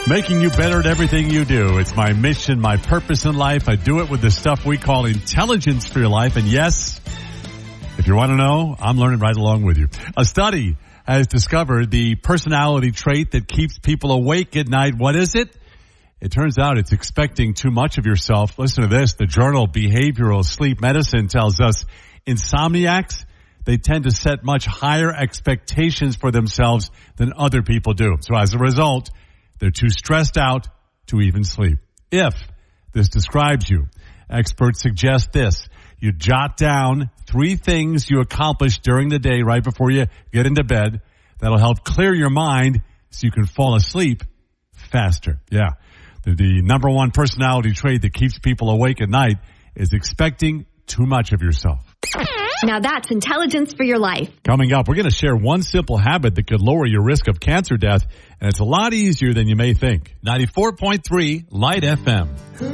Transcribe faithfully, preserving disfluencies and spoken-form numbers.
Making you better at everything you do. It's my mission, my purpose in life. I do it with the stuff we call intelligence for your life. And yes, if you want to know, I'm learning right along with you. A study has discovered the personality trait that keeps people awake at night. What is it? It turns out it's expecting too much of yourself. Listen to this. The journal Behavioral Sleep Medicine tells us insomniacs, they tend to set much higher expectations for themselves than other people do. So as a result, they're too stressed out to even sleep. If this describes you, experts suggest this. You jot down three things you accomplished during the day right before you get into bed. That'll help clear your mind so you can fall asleep faster. Yeah. The, the number one personality trait that keeps people awake at night is expecting too much of yourself. Now that's intelligence for your life. Coming up, we're going to share one simple habit that could lower your risk of cancer death, and it's a lot easier than you may think. ninety-four point three Light F M.